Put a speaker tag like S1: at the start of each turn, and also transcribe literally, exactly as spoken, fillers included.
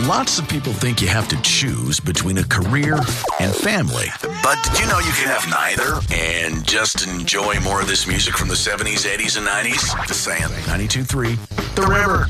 S1: Lots of people think you have to choose between a career and family. But did you know you can have neither and just enjoy more of this music from the seventies, eighties, and nineties? Just saying. ninety-two point three The River.